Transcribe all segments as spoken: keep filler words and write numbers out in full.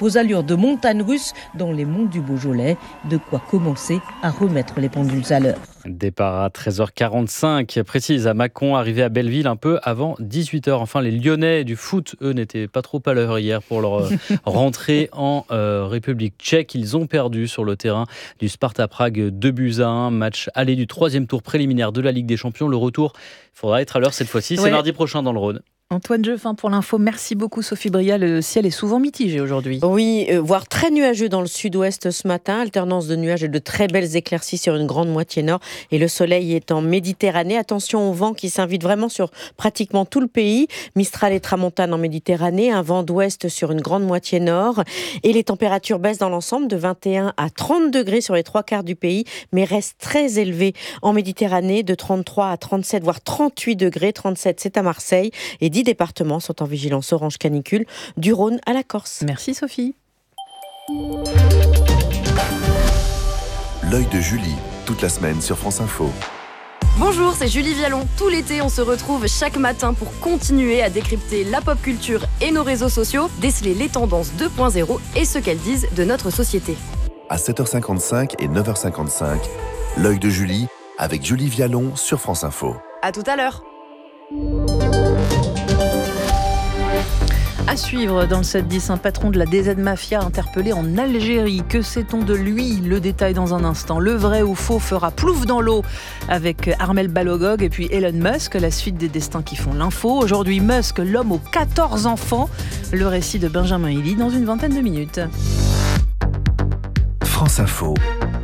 aux allures de montagnes russes dans les monts du Beaujolais. De quoi commencer à remettre les pendules à l'heure. Départ à treize heures quarante-cinq, précise à Mâcon, arrivé à Belleville un peu avant dix-huit heures. Enfin, les Lyonnais du foot, eux, n'étaient pas trop à l'heure hier pour leur rentrée en euh, République tchèque. Ils ont perdu sur le terrain du Sparta Prague deux buts à un. Match aller du troisième tour préliminaire de la Ligue des Champions. Le retour, il faudra être à l'heure cette fois-ci. C'est ouais. mardi prochain dans le Rhône. Antoine Jeffin pour l'info. Merci beaucoup Sophie Bria. Le ciel est souvent mitigé aujourd'hui. Oui, euh, voire très nuageux dans le sud-ouest ce matin. Alternance de nuages et de très belles éclaircies sur une grande moitié nord. Et le soleil est en Méditerranée. Attention au vent qui s'invite vraiment sur pratiquement tout le pays. Mistral et tramontane en Méditerranée. Un vent d'ouest sur une grande moitié nord. Et les températures baissent dans l'ensemble de vingt et un à trente degrés sur les trois quarts du pays. Mais restent très élevées en Méditerranée de trente-trois à trente-sept, voire trente-huit degrés. trente-sept, c'est à Marseille. Et dix départements sont en vigilance orange canicule, du Rhône à la Corse. Merci Sophie. L'œil de Julie, toute la semaine sur France Info. Bonjour, c'est Julie Vialon. Tout l'été, on se retrouve chaque matin pour continuer à décrypter la pop culture et nos réseaux sociaux, déceler les tendances deux point zéro et ce qu'elles disent de notre société. À sept heures cinquante-cinq et neuf heures cinquante-cinq, l'œil de Julie avec Julie Vialon sur France Info. À tout à l'heure. À suivre dans le sept dix, un patron de la D Z Mafia interpellé en Algérie. Que sait-on de lui ? Le détail dans un instant. Le vrai ou faux fera plouf dans l'eau avec Armel Balogog et puis Elon Musk, la suite des destins qui font l'info. Aujourd'hui, Musk, l'homme aux quatorze enfants. Le récit de Benjamin Hilly dans une vingtaine de minutes. France Info,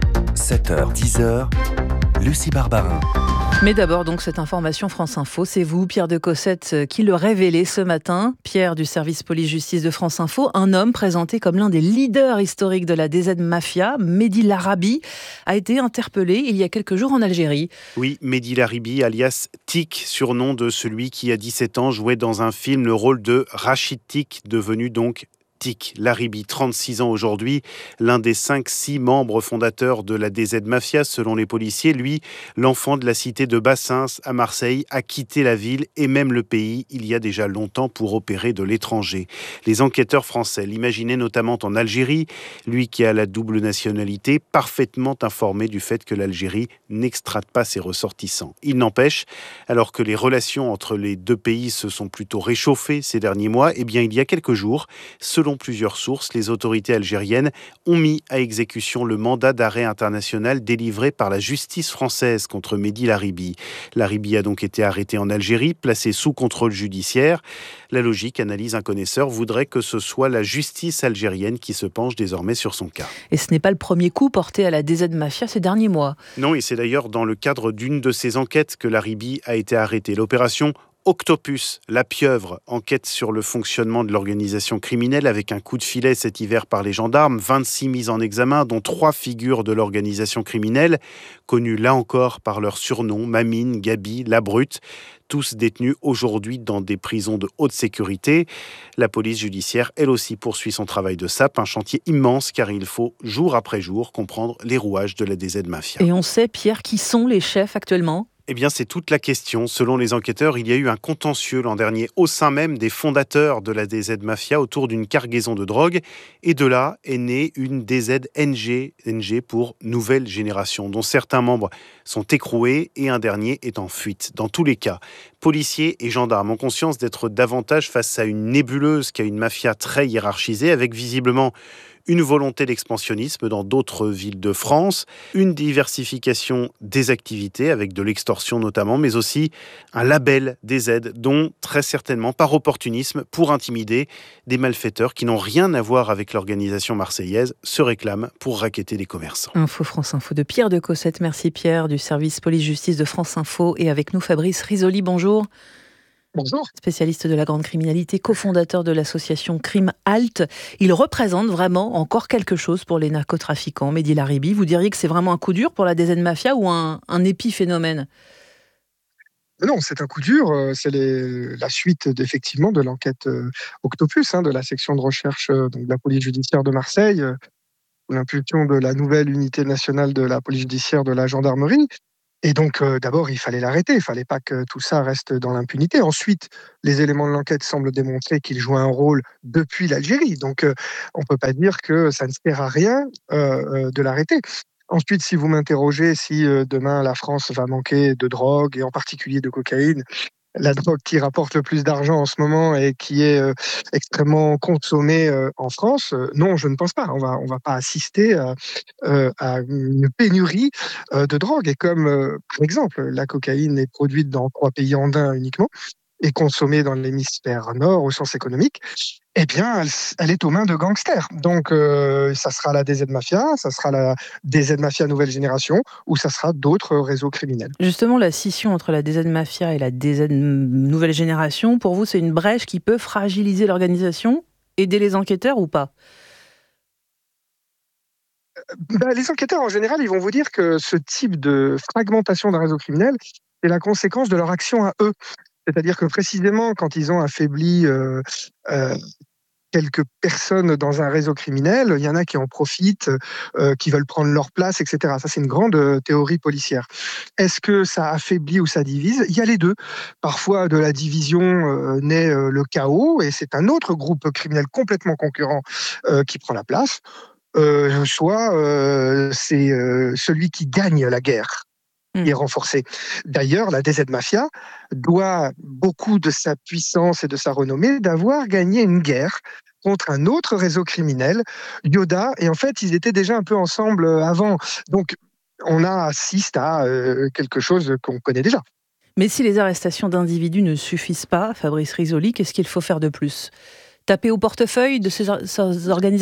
sept heures dix heures, Lucie Barbarin. Mais d'abord, donc, cette information France Info, c'est vous, Pierre de Cossette, qui le révélez ce matin. Pierre du service police-justice de France Info, un homme présenté comme l'un des leaders historiques de la D Z Mafia, Mehdi Larabi, a été interpellé il y a quelques jours en Algérie. Oui, Mehdi Larabi, alias Tic, surnom de celui qui, à dix-sept ans, jouait dans un film le rôle de Rachid Tic, devenu donc Tic Larabi, trente-six ans aujourd'hui, l'un des cinq six membres fondateurs de la D Z Mafia, selon les policiers. Lui, l'enfant de la cité de Bassins à Marseille, a quitté la ville et même le pays il y a déjà longtemps pour opérer de l'étranger. Les enquêteurs français l'imaginaient notamment en Algérie, lui qui a la double nationalité, parfaitement informé du fait que l'Algérie n'extrade pas ses ressortissants. Il n'empêche, alors que les relations entre les deux pays se sont plutôt réchauffées ces derniers mois, eh bien il y a quelques jours, selon Selon plusieurs sources, les autorités algériennes ont mis à exécution le mandat d'arrêt international délivré par la justice française contre Mehdi Larabi. Larabi a donc été arrêté en Algérie, placé sous contrôle judiciaire. La logique, analyse un connaisseur, voudrait que ce soit la justice algérienne qui se penche désormais sur son cas. Et ce n'est pas le premier coup porté à la D Z Mafia ces derniers mois. Non, et c'est d'ailleurs dans le cadre d'une de ces enquêtes que Larabi a été arrêté. L'opération Octopus, la pieuvre, enquête sur le fonctionnement de l'organisation criminelle avec un coup de filet cet hiver par les gendarmes, vingt-six mises en examen, dont trois figures de l'organisation criminelle, connues là encore par leurs surnoms, Mamine, Gabi, La Brute, tous détenus aujourd'hui dans des prisons de haute sécurité. La police judiciaire, elle aussi, poursuit son travail de sape, un chantier immense car il faut, jour après jour, comprendre les rouages de la D Z Mafia. Et on sait, Pierre, qui sont les chefs actuellement ? Eh bien, c'est toute la question. Selon les enquêteurs, il y a eu un contentieux l'an dernier au sein même des fondateurs de la D Z Mafia autour d'une cargaison de drogue. Et de là est née une D Z N G, N G pour Nouvelle Génération, dont certains membres sont écroués et un dernier est en fuite. Dans tous les cas, policiers et gendarmes ont conscience d'être davantage face à une nébuleuse qu'à une mafia très hiérarchisée, avec visiblement une volonté d'expansionnisme dans d'autres villes de France, une diversification des activités avec de l'extorsion notamment, mais aussi un label des aides dont très certainement par opportunisme pour intimider des malfaiteurs qui n'ont rien à voir avec l'organisation marseillaise se réclament pour racketter des commerçants. Info France Info de Pierre de Cossette. Merci Pierre du service police-justice de France Info et avec nous Fabrice Risoli. Bonjour. Bonjour. Spécialiste de la grande criminalité, cofondateur de l'association Crime Halt. Il représente vraiment encore quelque chose pour les narcotrafiquants. Mehdi Larabi, vous diriez que c'est vraiment un coup dur pour la D Z Mafia ou un, un épiphénomène ? Non, c'est un coup dur. C'est les, la suite effectivement de l'enquête euh, Octopus, hein, de la section de recherche euh, donc, de la police judiciaire de Marseille, euh, sous l'impulsion de la nouvelle unité nationale de la police judiciaire de la gendarmerie. Et donc, euh, d'abord, il fallait l'arrêter. Il ne fallait pas que tout ça reste dans l'impunité. Ensuite, les éléments de l'enquête semblent démontrer qu'il jouait un rôle depuis l'Algérie. Donc, euh, on ne peut pas dire que ça ne sert à rien euh, de l'arrêter. Ensuite, si vous m'interrogez si euh, demain la France va manquer de drogue, et en particulier de cocaïne, la drogue qui rapporte le plus d'argent en ce moment et qui est euh, extrêmement consommée euh, en France, euh, non, je ne pense pas. On va, on va pas assister à, euh, à une pénurie euh, de drogue. Et comme, euh, par exemple, la cocaïne est produite dans trois pays andins uniquement et consommée dans l'hémisphère nord au sens économique, eh bien, elle, elle est aux mains de gangsters. Donc, euh, ça sera la D Z Mafia, ça sera la D Z Mafia nouvelle génération, ou ça sera d'autres réseaux criminels. Justement, la scission entre la D Z Mafia et la D Z nouvelle génération, pour vous, c'est une brèche qui peut fragiliser l'organisation, aider les enquêteurs ou pas ? Ben, les enquêteurs, en général, ils vont vous dire que ce type de fragmentation d'un réseau criminel est la conséquence de leur action à eux. C'est-à-dire que précisément, quand ils ont affaibli euh, euh, quelques personnes dans un réseau criminel, il y en a qui en profitent, euh, qui veulent prendre leur place, et cetera. Ça, c'est une grande euh, théorie policière. Est-ce que ça affaiblit ou ça divise ? Il y a les deux. Parfois, de la division euh, naît euh, le chaos, et c'est un autre groupe criminel complètement concurrent euh, qui prend la place. Euh, soit euh, c'est euh, celui qui gagne la guerre qui est renforcé. D'ailleurs, la D Z Mafia doit beaucoup de sa puissance et de sa renommée d'avoir gagné une guerre contre un autre réseau criminel, Yoda, et en fait, ils étaient déjà un peu ensemble avant. Donc, on a assiste à euh, quelque chose qu'on connaît déjà. Mais si les arrestations d'individus ne suffisent pas, Fabrice Risoli, qu'est-ce qu'il faut faire de plus ? Taper au portefeuille de ces, ces organisations ?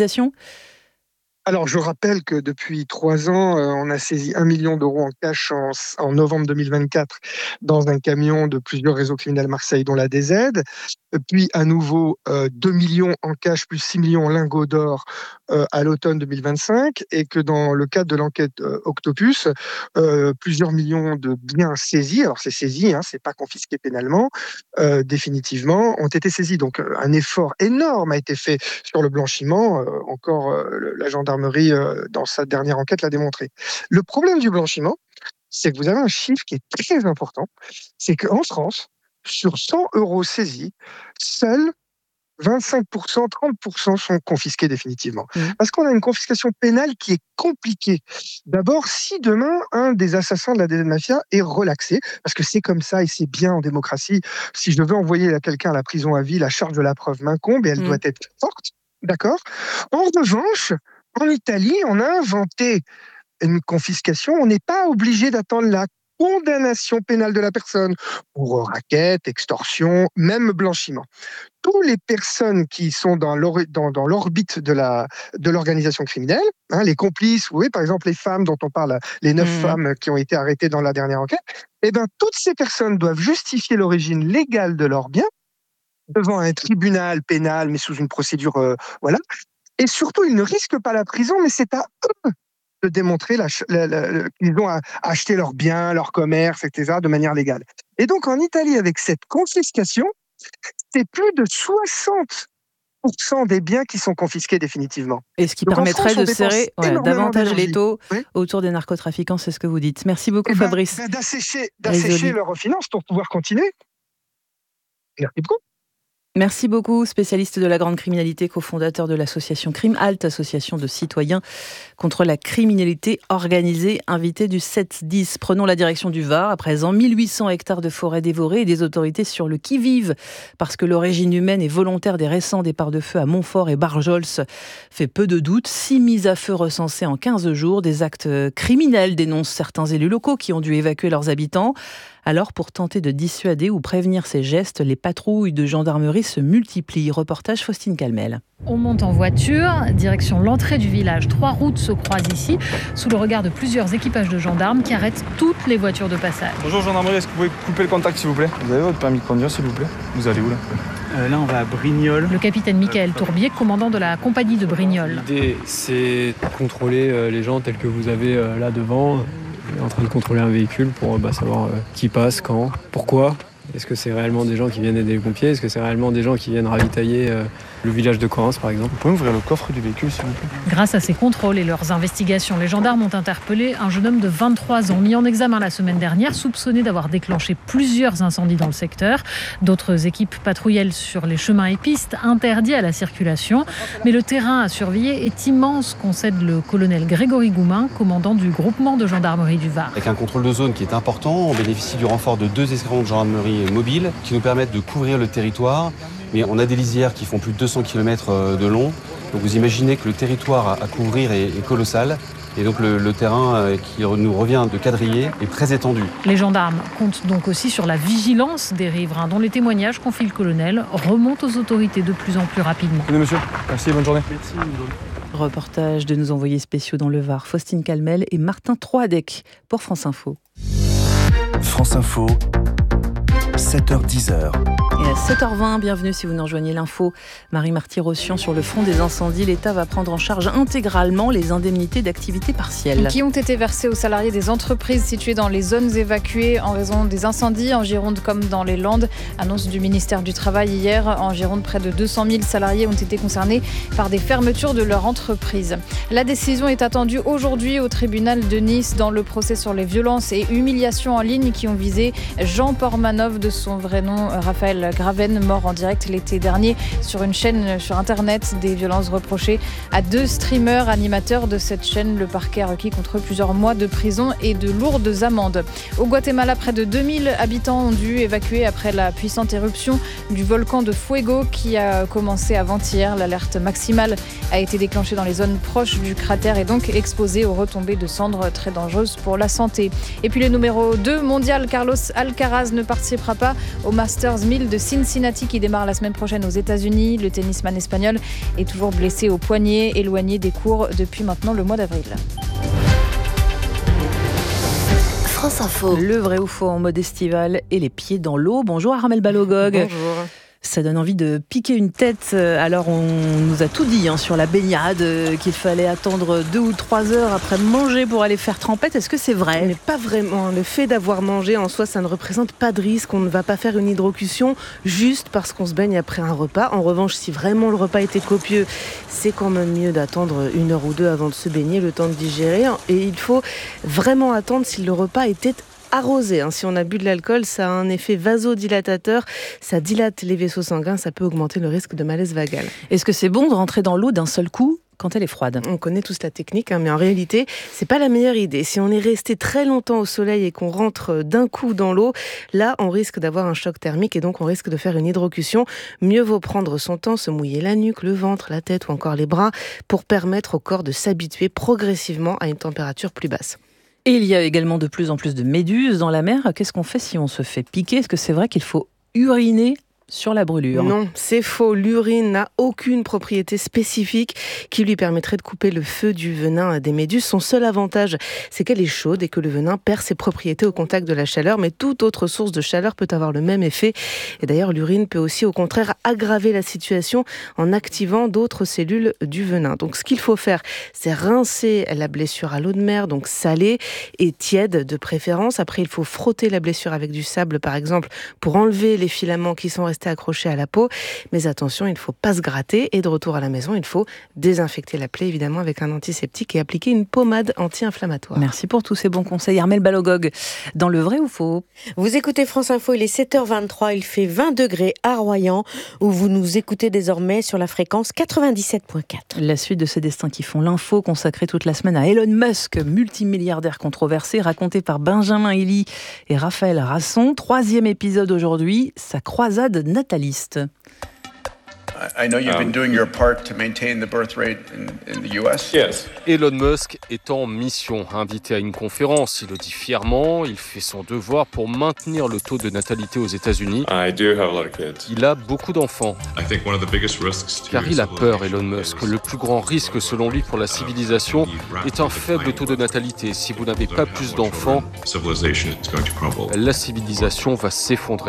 Alors, je rappelle que depuis trois ans, euh, on a saisi un million d'euros en cash en, en novembre deux mille vingt-quatre dans un camion de plusieurs réseaux criminels à Marseille, dont la D Z. Puis, à nouveau, euh, deux millions en cash plus six millions en lingots d'or euh, à l'automne deux mille vingt-cinq. Et que dans le cadre de l'enquête euh, Octopus, euh, plusieurs millions de biens saisis, alors c'est saisi, hein, c'est pas confisqué pénalement, euh, définitivement, ont été saisis. Donc, un effort énorme a été fait sur le blanchiment. Euh, encore, euh, la gendarmerie dans sa dernière enquête, l'a démontré. Le problème du blanchiment, c'est que vous avez un chiffre qui est très important, c'est qu'en France, sur cent euros saisis, seuls vingt-cinq pour cent, trente pour cent sont confisqués définitivement. Mmh. Parce qu'on a une confiscation pénale qui est compliquée. D'abord, si demain, un des assassins de la D Z Mafia est relaxé, parce que c'est comme ça et c'est bien en démocratie, si je veux envoyer quelqu'un à la prison à vie, la charge de la preuve m'incombe et elle mmh. doit être forte, d'accord ? En revanche, en Italie, on a inventé une confiscation. On n'est pas obligé d'attendre la condamnation pénale de la personne pour racket, extorsion, même blanchiment. Toutes les personnes qui sont dans, l'or, dans, dans l'orbite de, la, de l'organisation criminelle, hein, les complices, oui, par exemple les femmes dont on parle, les neuf mmh. femmes qui ont été arrêtées dans la dernière enquête, eh ben, toutes ces personnes doivent justifier l'origine légale de leurs biens devant un tribunal pénal, mais sous une procédure, euh, voilà. Et surtout, ils ne risquent pas la prison, mais c'est à eux de démontrer la, la, la, qu'ils ont acheté leurs biens, leur commerce, et cetera, de manière légale. Et donc, en Italie, avec cette confiscation, c'est plus de soixante pour cent des biens qui sont confisqués définitivement. Et ce qui donc, permettrait France, de serrer ouais, davantage l'étau oui. autour des narcotrafiquants, c'est ce que vous dites. Merci beaucoup, ben, Fabrice. Ben, d'assécher, d'assécher leurs finances pour pouvoir continuer. Merci beaucoup. Merci beaucoup, spécialiste de la grande criminalité, cofondateur de l'association Crime Halt, association de citoyens contre la criminalité organisée, invité du sept dix. Prenons la direction du Var, à présent, mille huit cents hectares de forêt dévorés et des autorités sur le qui-vive, parce que l'origine humaine et volontaire des récents départs de feu à Montfort et Barjols fait peu de doute. Six mises à feu recensées en quinze jours, des actes criminels, dénoncent certains élus locaux qui ont dû évacuer leurs habitants. Alors, pour tenter de dissuader ou prévenir ces gestes, les patrouilles de gendarmerie se multiplient. Reportage Faustine Calmel. On monte en voiture, direction l'entrée du village. Trois routes se croisent ici, sous le regard de plusieurs équipages de gendarmes qui arrêtent toutes les voitures de passage. Bonjour gendarmerie, est-ce que vous pouvez couper le contact s'il vous plaît ? Vous avez votre permis de conduire s'il vous plaît ? Vous allez où là ? Euh, là, on va à Brignoles. Le capitaine Michael Tourbier, commandant de la compagnie de Brignoles. L'idée, c'est de contrôler euh, les gens tels que vous avez euh, là devant. En train de contrôler un véhicule pour bah, savoir euh, qui passe, quand, pourquoi. Est-ce que c'est réellement des gens qui viennent aider les pompiers ? Est-ce que c'est réellement des gens qui viennent ravitailler euh, le village de Correns par exemple. Vous pouvez ouvrir le coffre du véhicule s'il vous plaît? Grâce à ces contrôles et leurs investigations, les gendarmes ont interpellé un jeune homme de vingt-trois ans, mis en examen la semaine dernière, soupçonné d'avoir déclenché plusieurs incendies dans le secteur. D'autres équipes patrouillent sur les chemins et pistes interdits à la circulation. Mais le terrain à surveiller est immense, concède le colonel Grégory Goumin, commandant du groupement de gendarmerie du Var. Avec un contrôle de zone qui est important, on bénéficie du renfort de deux escadrons de gendarmerie mobile qui nous permettent de couvrir le territoire. Mais on a des lisières qui font plus de deux cents kilomètres de long. Donc vous imaginez que le territoire à couvrir est, est colossal. Et donc le, le terrain qui nous revient de quadriller est très étendu. Les gendarmes comptent donc aussi sur la vigilance des riverains, dont les témoignages, confie le colonel, remontent aux autorités de plus en plus rapidement. Tenez monsieur, merci, bonne journée. Merci. Reportage de nos envoyés spéciaux dans le Var, Faustine Calmel et Martin Troadec pour France Info. France Info, sept heures dix. Et à sept heures vingt, bienvenue si vous nous rejoignez l'info. Marie Marty-Rossian, sur le front des incendies, l'État va prendre en charge intégralement les indemnités d'activité partielle. Qui ont été versées aux salariés des entreprises situées dans les zones évacuées en raison des incendies en Gironde comme dans les Landes. Annonce du ministère du Travail hier. En Gironde, près de deux cent mille salariés ont été concernés par des fermetures de leur entreprise. La décision est attendue aujourd'hui au tribunal de Nice dans le procès sur les violences et humiliations en ligne qui ont visé Jean Pormanov, de son vrai nom Raphaël Graven, mort en direct l'été dernier sur une chaîne sur Internet. Des violences reprochées à deux streamers animateurs de cette chaîne. Le parquet a requis contre eux plusieurs mois de prison et de lourdes amendes. Au Guatemala, près de deux mille habitants ont dû évacuer après la puissante éruption du volcan de Fuego qui a commencé avant-hier. L'alerte maximale a été déclenchée dans les zones proches du cratère et donc exposée aux retombées de cendres très dangereuses pour la santé. Et puis le numéro deux mondial, Carlos Alcaraz, ne participera pas au Masters mille de Cincinnati qui démarre la semaine prochaine aux États-Unis. Le tennisman espagnol est toujours blessé au poignet, éloigné des cours depuis maintenant le mois d'avril. France Info. Le vrai ou faux en mode estival et les pieds dans l'eau. Bonjour Armel Balogog. Bonjour. Ça donne envie de piquer une tête. Alors on nous a tout dit hein, sur la baignade, euh, qu'il fallait attendre deux ou trois heures après manger pour aller faire trempette. Est-ce que c'est vrai ? Mais pas vraiment. Le fait d'avoir mangé en soi, ça ne représente pas de risque. On ne va pas faire une hydrocution juste parce qu'on se baigne après un repas. En revanche, si vraiment le repas était copieux, c'est quand même mieux d'attendre une heure ou deux avant de se baigner, le temps de digérer. Et il faut vraiment attendre si le repas était arrosé. Si on a bu de l'alcool, ça a un effet vasodilatateur, ça dilate les vaisseaux sanguins, ça peut augmenter le risque de malaise vagal. Est-ce que c'est bon de rentrer dans l'eau d'un seul coup quand elle est froide ? On connaît tous la technique, hein, mais en réalité, c'est pas la meilleure idée. Si on est resté très longtemps au soleil et qu'on rentre d'un coup dans l'eau, là, on risque d'avoir un choc thermique et donc on risque de faire une hydrocution. Mieux vaut prendre son temps, se mouiller la nuque, le ventre, la tête ou encore les bras pour permettre au corps de s'habituer progressivement à une température plus basse. Et il y a également de plus en plus de méduses dans la mer. Qu'est-ce qu'on fait si on se fait piquer ? Est-ce que c'est vrai qu'il faut uriner sur la brûlure? Non, c'est faux. L'urine n'a aucune propriété spécifique qui lui permettrait de couper le feu du venin des méduses. Son seul avantage, c'est qu'elle est chaude et que le venin perd ses propriétés au contact de la chaleur. Mais toute autre source de chaleur peut avoir le même effet. Et d'ailleurs, l'urine peut aussi, au contraire, aggraver la situation en activant d'autres cellules du venin. Donc, ce qu'il faut faire, c'est rincer la blessure à l'eau de mer, donc salée et tiède de préférence. Après, il faut frotter la blessure avec du sable, par exemple, pour enlever les filaments qui sont restés accroché à la peau, mais attention, il ne faut pas se gratter et de retour à la maison, il faut désinfecter la plaie évidemment avec un antiseptique et appliquer une pommade anti-inflammatoire. Merci pour tous ces bons conseils. Armel Balogog, dans le vrai ou faux ? Vous écoutez France Info, il est sept heures vingt-trois, il fait vingt degrés à Royan, où vous nous écoutez désormais sur la fréquence quatre-vingt-dix-sept virgule quatre. La suite de ces destins qui font l'info, consacrée toute la semaine à Elon Musk, multimilliardaire controversé, raconté par Benjamin Elie et Raphaël Rasson. Troisième épisode aujourd'hui, sa croisade nataliste. I know you've been doing your part to maintain the birth rate in, in the U S. Yes. Elon Musk est en mission. Invité à une conférence, il le dit fièrement, il fait son devoir pour maintenir le taux de natalité aux États-Unis. I do have a lot of kids. Il a beaucoup d'enfants. I think one of the biggest risks to Car il a peur, Elon Musk. Le plus grand risque, selon lui, pour la civilisation est un faible taux de natalité. Si vous n'avez pas plus d'enfants, la civilisation va s'effondrer.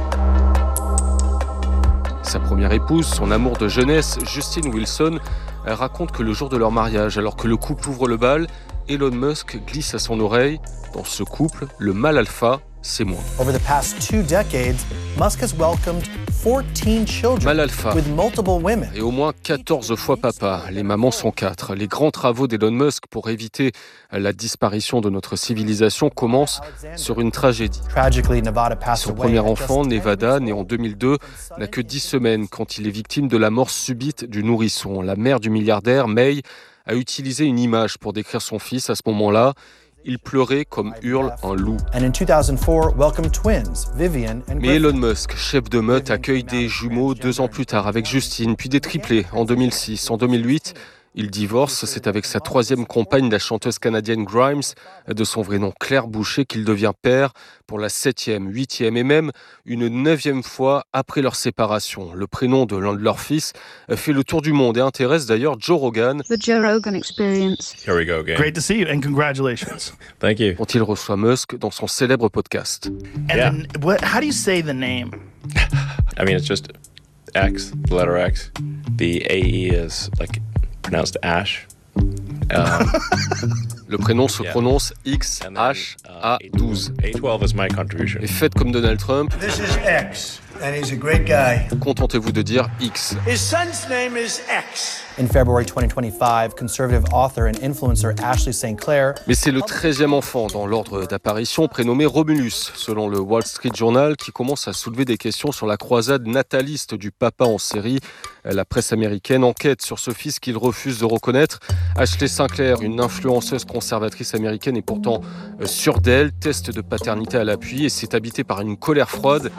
Sa première épouse, son amour de jeunesse, Justine Wilson, elle raconte que le jour de leur mariage, alors que le couple ouvre le bal, Elon Musk glisse à son oreille « Dans ce couple, le mâle alpha, c'est moi ». Over the past two decades, Musk has welcomed Mâle alpha et au moins quatorze fois papa. Les mamans sont quatre. Les grands travaux d'Elon Musk pour éviter la disparition de notre civilisation commencent sur une tragédie. Son premier enfant, Nevada, né en deux mille deux, n'a que dix semaines quand il est victime de la mort subite du nourrisson. La mère du milliardaire, May, a utilisé une image pour décrire son fils à ce moment-là. Il pleurait comme hurle un loup. Mais Elon Musk, chef de meute, accueille des jumeaux deux ans plus tard avec Justine, puis des triplés en deux mille six. En deux mille huit, il divorce. C'est avec sa troisième compagne, la chanteuse canadienne Grimes, de son vrai nom Claire Boucher, qu'il devient père pour la septième, huitième et même une neuvième fois après leur séparation. Le prénom de l'un de leurs fils fait le tour du monde et intéresse d'ailleurs Joe Rogan. The Joe Rogan Experience. Here we go again. Great to see you and congratulations. Thank you. Dont il reçoit Musk dans son célèbre podcast. And yeah. then, what, how do you say the name? I mean, it's just X, the letter X. The A E is like pronounced Ash. Um, le prénom se prononce X H A douze. A twelve is my contribution. Et faites comme Donald Trump. This is X, and he's a great guy. Contentez-vous de dire X. His son's name is X. In February twenty twenty-five, conservative author and influencer Ashley Saint Clair. Mais c'est le treizième enfant dans l'ordre d'apparition, prénommé Romulus, selon le Wall Street Journal, qui commence à soulever des questions sur la croisade nataliste du papa en série. La presse américaine enquête sur ce fils qu'il refuse de reconnaître. Ashley Saint Clair, une influenceuse conservatrice américaine, est pourtant sûre d'elle, test de paternité à l'appui et s'est habitée par une colère froide.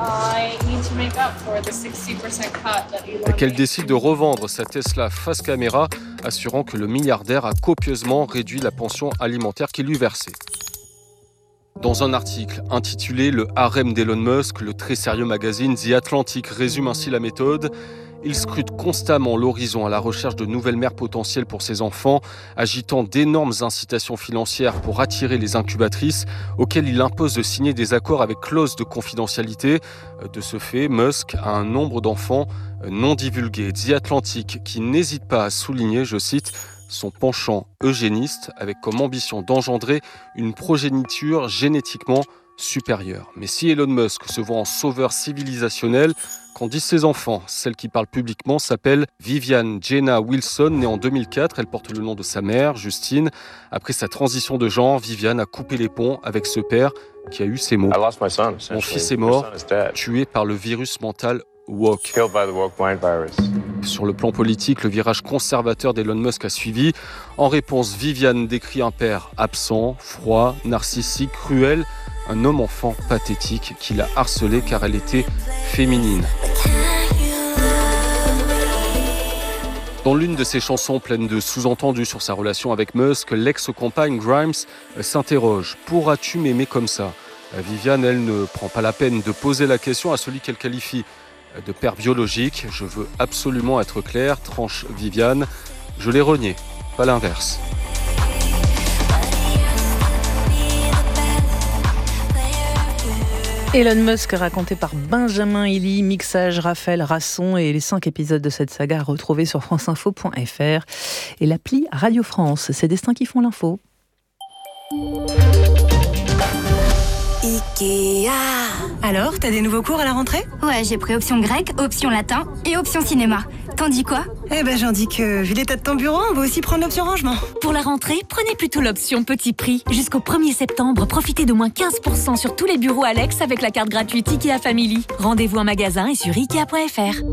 Qu'elle décide de revendre sa Tesla face caméra, assurant que le milliardaire a copieusement réduit la pension alimentaire qu'il lui versait. Dans un article intitulé « Le harem d'Elon Musk », le très sérieux magazine The Atlantic résume ainsi la méthode. Il scrute constamment l'horizon à la recherche de nouvelles mères potentielles pour ses enfants, agitant d'énormes incitations financières pour attirer les incubatrices, auxquelles il impose de signer des accords avec clause de confidentialité. De ce fait, Musk a un nombre d'enfants non divulgués. The Atlantic, qui n'hésite pas à souligner, je cite, son penchant eugéniste, avec comme ambition d'engendrer une progéniture génétiquement supérieure. Mais si Elon Musk se voit en sauveur civilisationnel, qu'en disent ses enfants? Celle qui parle publiquement s'appelle Vivian Jenna Wilson, née en deux mille quatre. Elle porte le nom de sa mère, Justine. Après sa transition de genre, Vivian a coupé les ponts avec ce père qui a eu ces mots. Son, Mon fils est mort, tué par le virus mental woke. Sur le plan politique, le virage conservateur d'Elon Musk a suivi. En réponse, Vivian décrit un père absent, froid, narcissique, cruel, un homme-enfant pathétique qui l'a harcelée car elle était féminine. Dans l'une de ses chansons pleines de sous-entendus sur sa relation avec Musk, l'ex-compagne Grimes s'interroge « Pourras-tu m'aimer comme ça ?» Vivian, elle, ne prend pas la peine de poser la question à celui qu'elle qualifie de père biologique. « Je veux absolument être clair, tranche Vivian. Je l'ai renié, pas l'inverse. » Elon Musk raconté par Benjamin Hilly, mixage Raphaël Rasson et les cinq épisodes de cette saga à retrouver sur franceinfo point f r et l'appli Radio France. C'est Destin qui font l'info. Ikea. Alors, t'as des nouveaux cours à la rentrée? Ouais, j'ai pris option grec, option latin et option cinéma. T'en dis quoi? Eh ben, j'en dis que, vu l'état de ton bureau, on va aussi prendre l'option rangement. Pour la rentrée, prenez plutôt l'option petit prix. Jusqu'au premier septembre, profitez de moins quinze pour cent sur tous les bureaux Alex avec la carte gratuite Ikea Family. Rendez-vous en magasin et sur ikea point f r.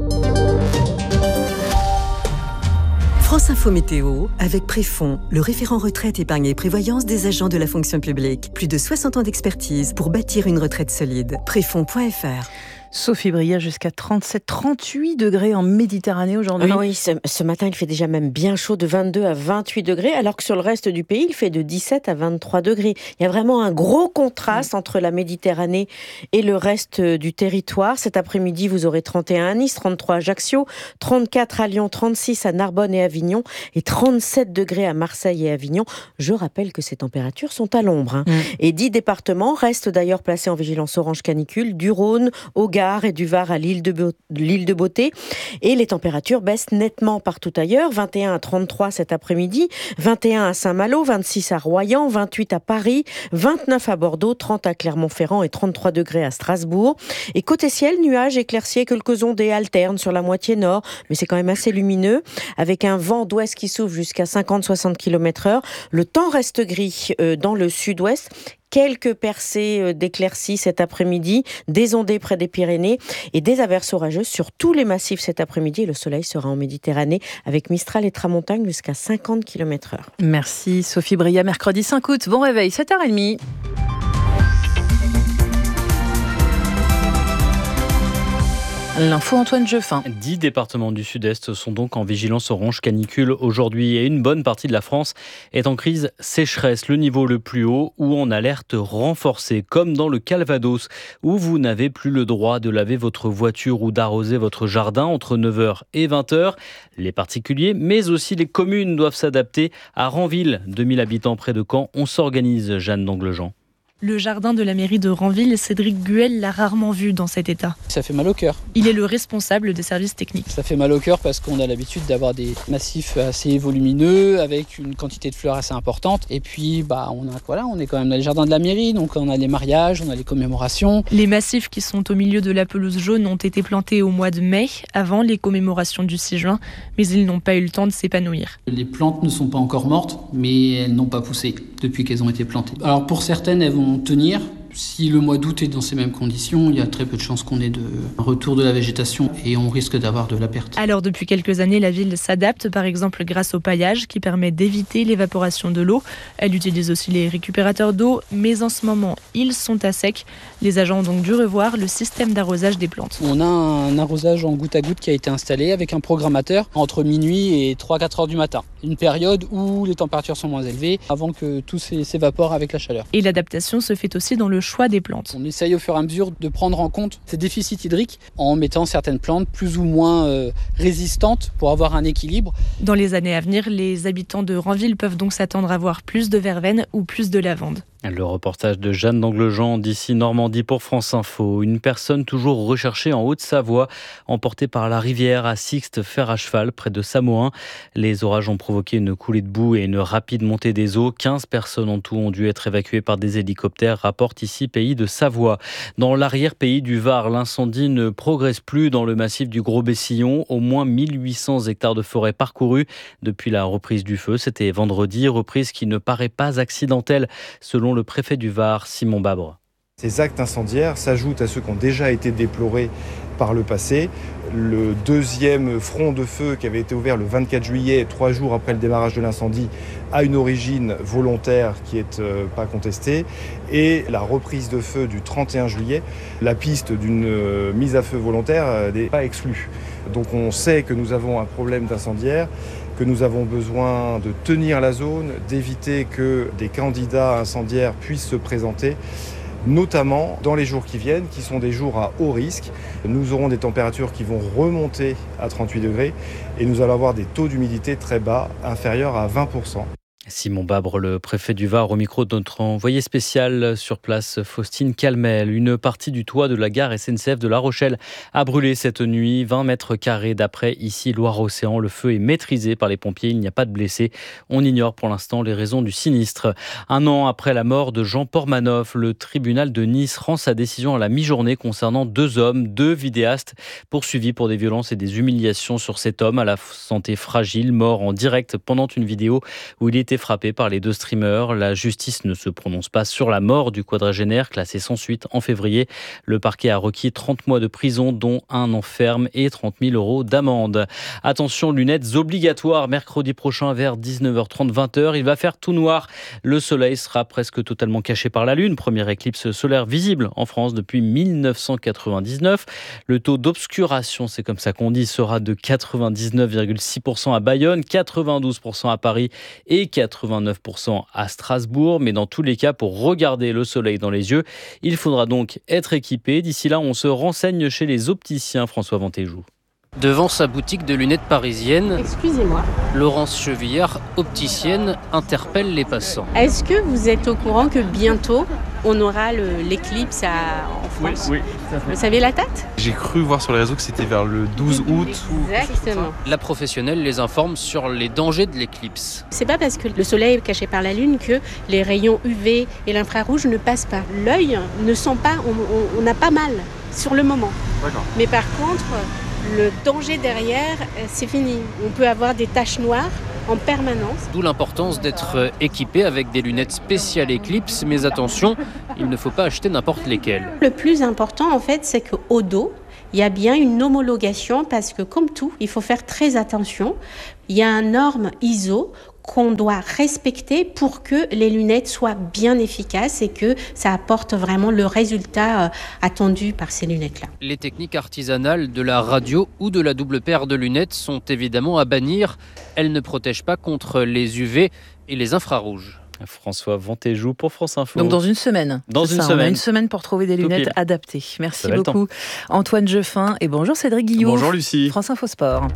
France Info Météo, avec Préfond, le référent retraite, épargne et prévoyance des agents de la fonction publique. Plus de soixante ans d'expertise pour bâtir une retraite solide. Préfond point f r. Sophie Bria, jusqu'à trente-sept trente-huit degrés en Méditerranée aujourd'hui. Ah oui, ce, ce matin, il fait déjà même bien chaud, de vingt-deux à vingt-huit degrés, alors que sur le reste du pays, il fait de dix-sept à vingt-trois degrés. Il y a vraiment un gros contraste entre la Méditerranée et le reste du territoire. Cet après-midi, vous aurez trente et un à Nice, trente-trois à Ajaccio, trente-quatre à Lyon, trente-six à Narbonne et Avignon et trente-sept degrés à Marseille et Avignon. Je rappelle que ces températures sont à l'ombre. Hein. Mmh. Et dix départements restent d'ailleurs placés en vigilance orange canicule, du Rhône au Gard et du Var à l'île de, Be- l'île de Beauté. Et les températures baissent nettement partout ailleurs. vingt et un à trente-trois cet après-midi, vingt et un à Saint-Malo, vingt-six à Royan, vingt-huit à Paris, vingt-neuf à Bordeaux, trente à Clermont-Ferrand et trente-trois degrés à Strasbourg. Et côté ciel, nuages éclaircis et quelques ondées alternent sur la moitié nord, mais c'est quand même assez lumineux, avec un vent d'ouest qui souffle jusqu'à cinquante à soixante kilomètres heure. Le temps reste gris euh, dans le sud-ouest. Quelques percées d'éclaircies cet après-midi, des ondées près des Pyrénées et des averses orageuses sur tous les massifs cet après-midi. Le soleil sera en Méditerranée avec Mistral et Tramontagne jusqu'à cinquante kilomètres heure. Merci Sophie Bria, mercredi cinq août. Bon réveil, sept heures trente. L'info Antoine Jeffin. Dix départements du sud-est sont donc en vigilance orange canicule aujourd'hui et une bonne partie de la France est en crise sécheresse, le niveau le plus haut ou en alerte renforcée, comme dans le Calvados où vous n'avez plus le droit de laver votre voiture ou d'arroser votre jardin entre neuf heures et vingt heures. Les particuliers, mais aussi les communes doivent s'adapter. À Ranville, deux mille habitants près de Caen, on s'organise, Jeanne d'Anglejean. Le jardin de la mairie de Ranville, Cédric Guel l'a rarement vu dans cet état. Ça fait mal au cœur. Il est le responsable des services techniques. Ça fait mal au cœur parce qu'on a l'habitude d'avoir des massifs assez volumineux avec une quantité de fleurs assez importante. Et puis, bah, on, a, voilà, on est quand même dans les jardins de la mairie, donc on a les mariages, on a les commémorations. Les massifs qui sont au milieu de la pelouse jaune ont été plantés au mois de mai, avant les commémorations du six juin, mais ils n'ont pas eu le temps de s'épanouir. Les plantes ne sont pas encore mortes, mais elles n'ont pas poussé depuis qu'elles ont été plantées. Alors pour certaines, elles vont tenir. Si le mois d'août est dans ces mêmes conditions, il y a très peu de chances qu'on ait de un retour de la végétation et on risque d'avoir de la perte. Alors depuis quelques années, la ville s'adapte par exemple grâce au paillage qui permet d'éviter l'évaporation de l'eau. Elle utilise aussi les récupérateurs d'eau, mais en ce moment, ils sont à sec. Les agents ont donc dû revoir le système d'arrosage des plantes. On a un arrosage en goutte à goutte qui a été installé avec un programmateur entre minuit et trois à quatre heures du matin. Une période où les températures sont moins élevées avant que tout s'évapore avec la chaleur. Et l'adaptation se fait aussi dans le choix des plantes. On essaye au fur et à mesure de prendre en compte ces déficits hydriques en mettant certaines plantes plus ou moins euh, résistantes pour avoir un équilibre. Dans les années à venir, les habitants de Ranville peuvent donc s'attendre à voir plus de verveine ou plus de lavande. Le reportage de Jeanne d'Anglejean d'ici Normandie pour France Info. Une personne toujours recherchée en Haute-Savoie, emportée par la rivière à Sixte, fer à cheval, près de Samoin. Les orages ont provoqué une coulée de boue et une rapide montée des eaux. quinze personnes en tout ont dû être évacuées par des hélicoptères, rapporte ici Pays de Savoie. Dans l'arrière-pays du Var, l'incendie ne progresse plus dans le massif du Gros-Bessillon. Au moins mille huit cents hectares de forêt parcourus depuis la reprise du feu. C'était vendredi, reprise qui ne paraît pas accidentelle, selon le préfet du Var, Simon Babre. Ces actes incendiaires s'ajoutent à ceux qui ont déjà été déplorés par le passé. Le deuxième front de feu qui avait été ouvert le vingt-quatre juillet, trois jours après le démarrage de l'incendie, a une origine volontaire qui n'est euh, pas contestée. Et la reprise de feu du trente et un juillet, la piste d'une euh, mise à feu volontaire euh, n'est pas exclue. Donc on sait que nous avons un problème d'incendiaire, que nous avons besoin de tenir la zone, d'éviter que des candidats incendiaires puissent se présenter, notamment dans les jours qui viennent, qui sont des jours à haut risque. Nous aurons des températures qui vont remonter à trente-huit degrés et nous allons avoir des taux d'humidité très bas, inférieurs à vingt pour cent. Simon Babre, le préfet du Var, au micro de notre envoyé spécial sur place, Faustine Calmel. Une partie du toit de la gare S N C F de La Rochelle a brûlé cette nuit, vingt mètres carrés d'après ici Loire-Océan. Le feu est maîtrisé par les pompiers, il n'y a pas de blessés. On ignore pour l'instant les raisons du sinistre. Un an après la mort de Jean Pormanoff, le tribunal de Nice rend sa décision à la mi-journée concernant deux hommes, deux vidéastes poursuivis pour des violences et des humiliations sur cet homme à la santé fragile, mort en direct pendant une vidéo où il était frappé par les deux streamers. La justice ne se prononce pas sur la mort du quadragénaire, classé sans suite en février. Le parquet a requis trente mois de prison, dont un an ferme et trente mille euros d'amende. Attention, lunettes obligatoires mercredi prochain vers dix-neuf heures trente, vingt heures. Il va faire tout noir. Le soleil sera presque totalement caché par la lune. Première éclipse solaire visible en France depuis mille neuf cent quatre-vingt-dix-neuf. Le taux d'obscuration, c'est comme ça qu'on dit, sera de quatre-vingt-dix-neuf virgule six pour cent à Bayonne, quatre-vingt-douze pour cent à Paris et quatre-vingt-neuf pour cent à Strasbourg. Mais dans tous les cas, pour regarder le soleil dans les yeux, il faudra donc être équipé. D'ici là, on se renseigne chez les opticiens. François Ventéjou. Devant sa boutique de lunettes parisienne, excusez-moi, Laurence Chevillard, opticienne, interpelle les passants. Est-ce que vous êtes au courant que bientôt, on aura le, l'éclipse à, en France. Oui, oui. Vous savez la date ? J'ai cru voir sur les réseaux que c'était vers le douze août. Exactement. La professionnelle les informe sur les dangers de l'éclipse. C'est pas parce que le soleil est caché par la lune que les rayons U V et l'infrarouge ne passent pas. L'œil ne sent pas, on n'a pas mal sur le moment. D'accord. Mais par contre, le danger derrière, c'est fini. On peut avoir des taches noires en permanence. D'où l'importance d'être équipé avec des lunettes spéciales Eclipse, mais attention, il ne faut pas acheter n'importe lesquelles. Le plus important en fait, c'est qu'au dos, il y a bien une homologation parce que comme tout, il faut faire très attention. Il y a un norme I S O qu'on doit respecter pour que les lunettes soient bien efficaces et que ça apporte vraiment le résultat attendu par ces lunettes-là. Les techniques artisanales de la radio ou de la double paire de lunettes sont évidemment à bannir. Elles ne protègent pas contre les U V et les infrarouges. François Ventéjou pour France Info. Donc dans une semaine. Dans une ça, semaine. On a une semaine pour trouver des lunettes adaptées. Merci beaucoup Antoine Jeffin et bonjour Cédric Guillot. Bonjour Lucie. France Info Sport.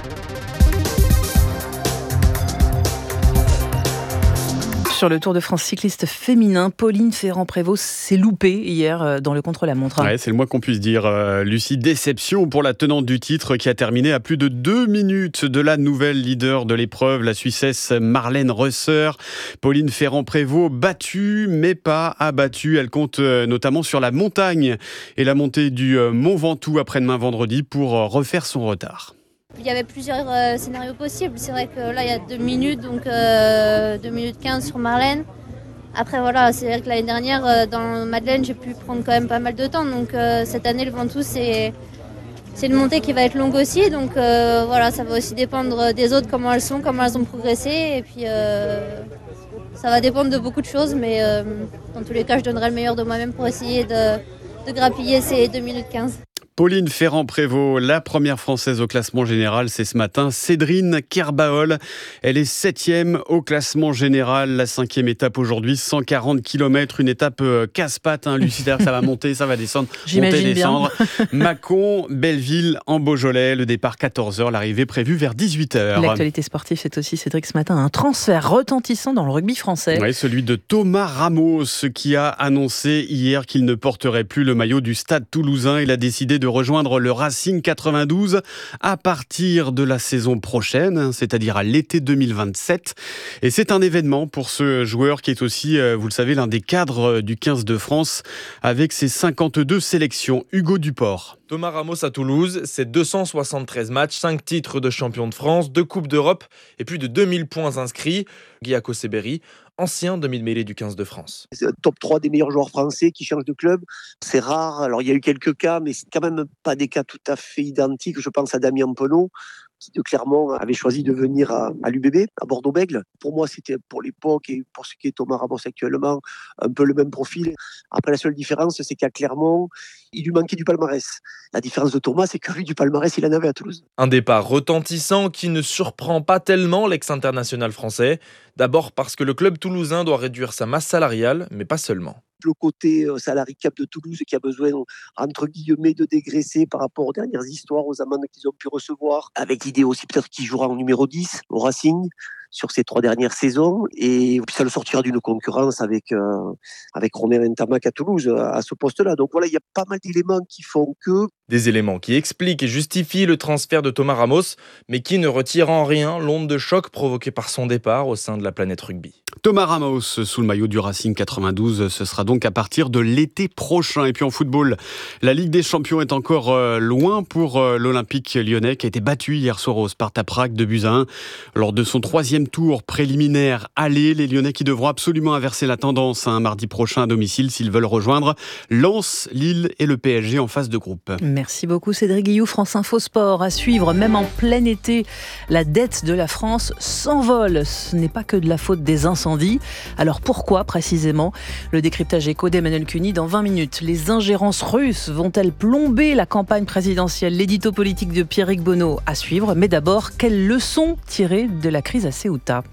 Sur le Tour de France cycliste féminin, Pauline Ferrand-Prévot s'est loupée hier dans le contre-la-montre. Ouais, c'est le moins qu'on puisse dire. Euh, Lucie, déception pour la tenante du titre qui a terminé à plus de deux minutes de la nouvelle leader de l'épreuve, la Suissesse Marlène Reusser. Pauline Ferrand-Prévot battue, mais pas abattue. Elle compte euh, notamment sur la montagne et la montée du euh, Mont Ventoux après-demain vendredi pour euh, refaire son retard. Il y avait plusieurs euh, scénarios possibles. C'est vrai que là, il y a deux minutes, donc euh, deux minutes quinze sur Marlène. Après, voilà, c'est vrai que l'année dernière, euh, dans Madeleine, j'ai pu prendre quand même pas mal de temps. Donc euh, cette année, le Ventoux, c'est, c'est une montée qui va être longue aussi. Donc euh, voilà, ça va aussi dépendre des autres, comment elles sont, comment elles ont progressé. Et puis, euh, ça va dépendre de beaucoup de choses. Mais euh, dans tous les cas, je donnerai le meilleur de moi-même pour essayer de, de grappiller ces deux minutes quinze. Pauline Ferrand-Prévot, la première française au classement général, c'est ce matin. Cédrine Kerbaol, elle est septième au classement général. La cinquième étape aujourd'hui, cent quarante kilomètres, une étape casse-pattes. Hein, Lucie, ça va monter, ça va descendre, J'imagine monter, descendre. Bien. Mâcon, Belleville, en Beaujolais, le départ quatorze heures, l'arrivée prévue vers dix-huit heures. L'actualité sportive, c'est aussi, Cédric, ce matin, un transfert retentissant dans le rugby français. Oui, celui de Thomas Ramos, qui a annoncé hier qu'il ne porterait plus le maillot du Stade Toulousain. Il a décidé de de rejoindre le Racing quatre-vingt-douze à partir de la saison prochaine, c'est-à-dire à l'été deux mille vingt-sept. Et c'est un événement pour ce joueur qui est aussi, vous le savez, l'un des cadres du quinze de France avec ses cinquante-deux sélections. Hugo Duport. Thomas Ramos à Toulouse, c'est deux cent soixante-treize matchs, cinq titres de champion de France, deux Coupes d'Europe et plus de deux mille points inscrits. Guy Akoseberi, ancien demi-mêlée du quinze de France. C'est le top trois des meilleurs joueurs français qui changent de club. C'est rare. Alors, il y a eu quelques cas, mais c'est quand même pas des cas tout à fait identiques. Je pense à Damien Penaud, qui de Clermont avait choisi de venir à, à l'U B B, à Bordeaux-Bègles. Pour moi, c'était pour l'époque et pour ce qui est Thomas Ramos actuellement, un peu le même profil. Après, la seule différence, c'est qu'à Clermont, il lui manquait du palmarès. La différence de Thomas, c'est que lui, du palmarès, il en avait à Toulouse. Un départ retentissant qui ne surprend pas tellement l'ex-international français. D'abord parce que le club toulousain doit réduire sa masse salariale, mais pas seulement. Le côté salarié cap de Toulouse qui a besoin, entre guillemets, de dégraisser par rapport aux dernières histoires, aux amendes qu'ils ont pu recevoir, avec l'idée aussi peut-être qu'il jouera en numéro dix au Racing sur ces trois dernières saisons, et puis ça le sortira d'une concurrence avec, euh, avec Romain Ntamak à Toulouse, à ce poste-là. Donc voilà, il y a pas mal d'éléments qui font que... Des éléments qui expliquent et justifient le transfert de Thomas Ramos, mais qui ne retirent en rien l'onde de choc provoquée par son départ au sein de la planète rugby. Thomas Ramos sous le maillot du Racing quatre-vingt-douze, ce sera donc à partir de l'été prochain. Et puis en football, la Ligue des Champions est encore euh, loin pour euh, l'Olympique lyonnais qui a été battu hier soir au Sparta Prague de buts à un. Lors de son troisième tour préliminaire aller, les Lyonnais qui devront absolument inverser la tendance un mardi prochain à domicile s'ils veulent rejoindre Lens, Lille et le P S G en phase de groupe. Merci beaucoup Cédric Guillou. France Info Sport à suivre, même en plein été, la dette de la France s'envole. Ce n'est pas que de la faute des incendies. Alors pourquoi précisément? Le décryptage écho d'Emmanuel Cuny dans vingt minutes. Les ingérences russes vont-elles plomber la campagne présidentielle? L'édito politique de Pierrick Bonneau à suivre. Mais d'abord, quelles leçons tirer de la crise à Ceuta?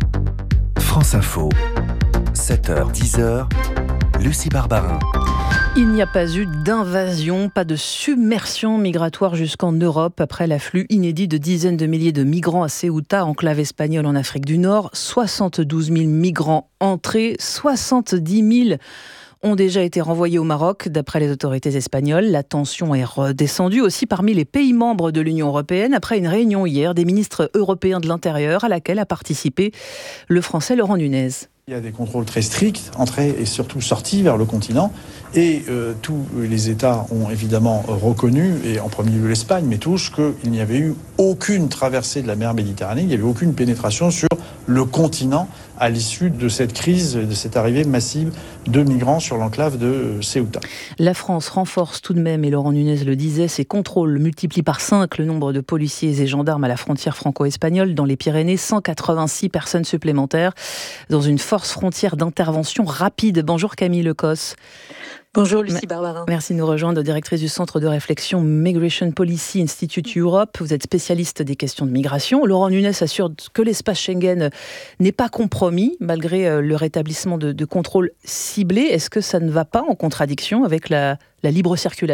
France Info, sept heures dix, Lucie Barbarin. Il n'y a pas eu d'invasion, pas de submersion migratoire jusqu'en Europe après l'afflux inédit de dizaines de milliers de migrants à Ceuta, enclave espagnole en Afrique du Nord. soixante-douze mille migrants entrés, soixante-dix mille ont déjà été renvoyés au Maroc, d'après les autorités espagnoles. La tension est redescendue aussi parmi les pays membres de l'Union européenne après une réunion hier des ministres européens de l'Intérieur à laquelle a participé le Français Laurent Nunez. Il y a des contrôles très stricts, entrée et surtout sortie vers le continent. Et euh, tous les États ont évidemment reconnu, et en premier lieu l'Espagne, mais tous, qu'il n'y avait eu aucune traversée de la mer Méditerranée, il n'y avait aucune pénétration sur le continent à l'issue de cette crise, de cette arrivée massive de migrants sur l'enclave de Ceuta. La France renforce tout de même, et Laurent Nunez le disait, ses contrôles multiplient par cinq le nombre de policiers et gendarmes à la frontière franco-espagnole. Dans les Pyrénées, cent quatre-vingt-six personnes supplémentaires dans une force frontière d'intervention rapide. Bonjour Camille Lecosse. Bonjour Lucie Barbarin. Merci de nous rejoindre, directrice du Centre de réflexion Migration Policy Institute Europe. Vous êtes spécialiste des questions de migration. Laurent Nunez assure que l'espace Schengen n'est pas compromis malgré le rétablissement de, de contrôles ciblés. Est-ce que ça ne va pas en contradiction avec la, la libre circulation ?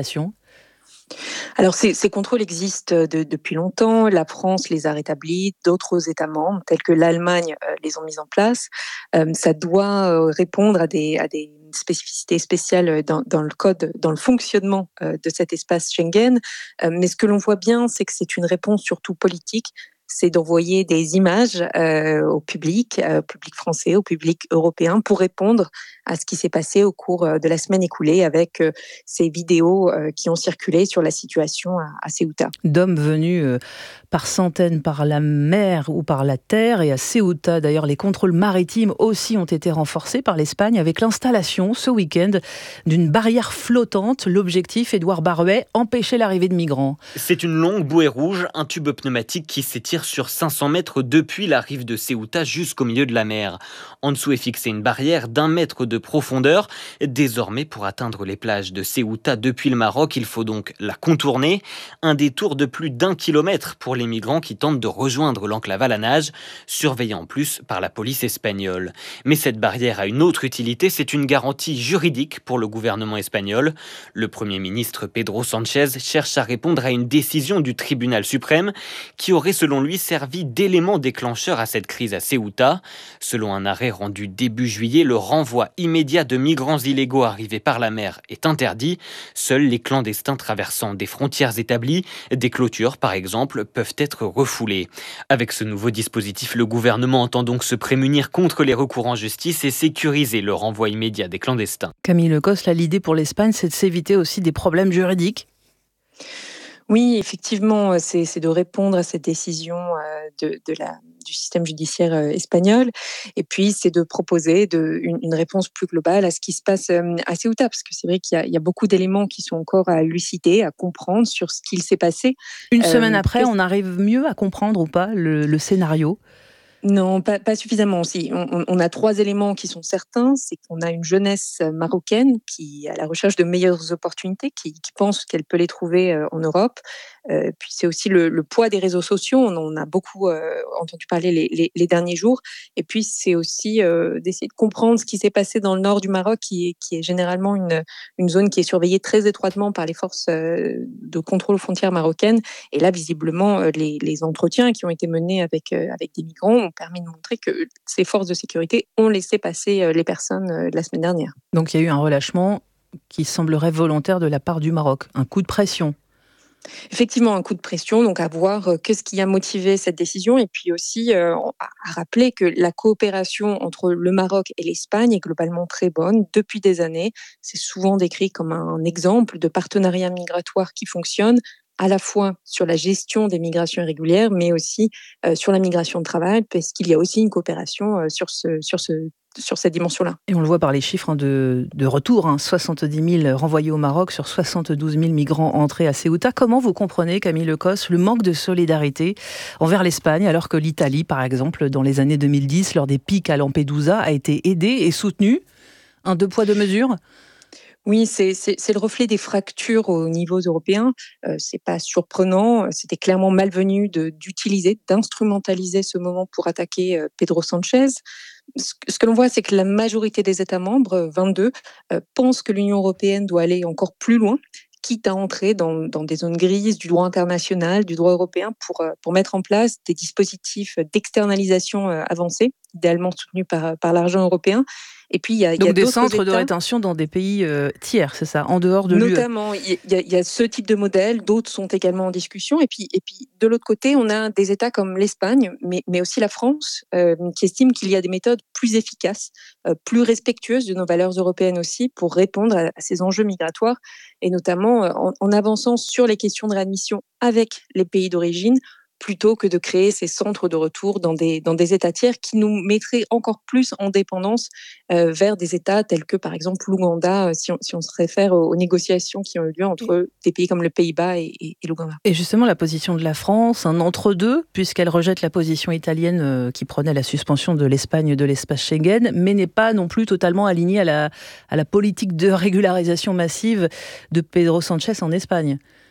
Alors ces, ces contrôles existent de, depuis longtemps, la France les a rétablis, d'autres États membres tels que l'Allemagne euh, les ont mis en place. Euh, ça doit euh, répondre à des, à des spécificités spéciales dans, dans le code, dans le fonctionnement euh, de cet espace Schengen. Euh, mais ce que l'on voit bien, c'est que c'est une réponse surtout politique. C'est d'envoyer des images euh, au public, euh, au public français, au public européen, pour répondre à ce qui s'est passé au cours de la semaine écoulée avec euh, ces vidéos euh, qui ont circulé sur la situation à, à Ceuta. D'hommes venus euh, par centaines par la mer ou par la terre, et à Ceuta d'ailleurs les contrôles maritimes aussi ont été renforcés par l'Espagne avec l'installation ce week-end d'une barrière flottante. L'objectif, Édouard Baruet, empêcher l'arrivée de migrants. C'est une longue bouée rouge, un tube pneumatique qui s'étire sur cinq cents mètres depuis la rive de Ceuta jusqu'au milieu de la mer. En dessous est fixée une barrière d'un mètre de profondeur. Désormais, pour atteindre les plages de Ceuta depuis le Maroc, il faut donc la contourner. Un détour de plus d'un kilomètre pour les migrants qui tentent de rejoindre l'enclave à la nage, surveillée en plus par la police espagnole. Mais cette barrière a une autre utilité, c'est une garantie juridique pour le gouvernement espagnol. Le Premier ministre Pedro Sánchez cherche à répondre à une décision du tribunal suprême qui aurait selon lui servi d'élément déclencheur à cette crise à Ceuta. Selon un arrêt rendu début juillet, le renvoi immédiat de migrants illégaux arrivés par la mer est interdit. Seuls les clandestins traversant des frontières établies, des clôtures par exemple, peuvent être refoulés. Avec ce nouveau dispositif, le gouvernement entend donc se prémunir contre les recours en justice et sécuriser le renvoi immédiat des clandestins. Camille Lecosse, là, l'idée pour l'Espagne, c'est de s'éviter aussi des problèmes juridiques. Oui, effectivement, c'est, c'est de répondre à cette décision euh, de, de la, du système judiciaire euh, espagnol. Et puis, c'est de proposer de, une, une réponse plus globale à ce qui se passe euh, à Ceuta. Parce que c'est vrai qu'il y a, il y a beaucoup d'éléments qui sont encore à élucider, à comprendre sur ce qu'il s'est passé. Une euh, semaine après, qu'est-ce... on arrive mieux à comprendre ou pas le, le scénario ? Non, pas, pas suffisamment aussi. On, on a trois éléments qui sont certains. C'est qu'on a une jeunesse marocaine qui est à la recherche de meilleures opportunités, qui, qui pense qu'elle peut les trouver en Europe. Euh, puis c'est aussi le, le poids des réseaux sociaux. On en a beaucoup euh, entendu parler les, les, les derniers jours. Et puis c'est aussi euh, d'essayer de comprendre ce qui s'est passé dans le nord du Maroc, qui est, qui est généralement une, une zone qui est surveillée très étroitement par les forces euh, de contrôle aux frontières marocaines. Et là, visiblement, euh, les, les entretiens qui ont été menés avec, euh, avec des migrants ont permis de montrer que ces forces de sécurité ont laissé passer euh, les personnes euh, de la semaine dernière. Donc il y a eu un relâchement qui semblerait volontaire de la part du Maroc, un coup de pression. Effectivement, un coup de pression, donc à voir euh, qu'est-ce qui a motivé cette décision, et puis aussi euh, à rappeler que la coopération entre le Maroc et l'Espagne est globalement très bonne depuis des années. C'est souvent décrit comme un exemple de partenariat migratoire qui fonctionne, à la fois sur la gestion des migrations irrégulières, mais aussi euh, sur la migration de travail, parce qu'il y a aussi une coopération euh, sur, ce, sur, ce, sur cette dimension-là. Et on le voit par les chiffres hein, de, de retour, hein, soixante-dix mille renvoyés au Maroc sur soixante-douze mille migrants entrés à Ceuta. Comment vous comprenez, Camille Lecosse, le manque de solidarité envers l'Espagne, alors que l'Italie, par exemple, dans les années deux mille dix, lors des pics à Lampedusa, a été aidée et soutenue ? Un deux poids, deux mesures ? Oui, c'est, c'est, c'est le reflet des fractures au niveau européen. Euh, c'est pas surprenant. C'était clairement malvenu de, d'utiliser, d'instrumentaliser ce moment pour attaquer euh, Pedro Sanchez. Ce, ce que l'on voit, c'est que la majorité des États membres, vingt-deux, euh, pensent que l'Union européenne doit aller encore plus loin, quitte à entrer dans, dans des zones grises du droit international, du droit européen, pour, euh, pour mettre en place des dispositifs d'externalisation euh, avancés, idéalement soutenus par, par l'argent européen. Et puis, il y a, Donc il y a des d'autres centres États, de rétention dans des pays euh, tiers, c'est ça, en dehors de l'U E. Notamment, il y, a, il y a ce type de modèle, d'autres sont également en discussion. Et puis, et puis de l'autre côté, on a des États comme l'Espagne, mais, mais aussi la France, euh, qui estiment qu'il y a des méthodes plus efficaces, euh, plus respectueuses de nos valeurs européennes aussi, pour répondre à, à ces enjeux migratoires, et notamment euh, en, en avançant sur les questions de réadmission avec les pays d'origine, plutôt que de créer ces centres de retour dans des, dans des États tiers qui nous mettraient encore plus en dépendance euh, vers des États tels que, par exemple, l'Ouganda, si on, si on se réfère aux, aux négociations qui ont eu lieu entre des pays comme le Pays-Bas et, et, et l'Ouganda. Et justement, la position de la France, un entre-deux, puisqu'elle rejette la position italienne euh, qui prenait la suspension de l'Espagne de l'espace Schengen, mais n'est pas non plus totalement alignée à la, à la politique de régularisation massive de Pedro Sanchez en Espagne.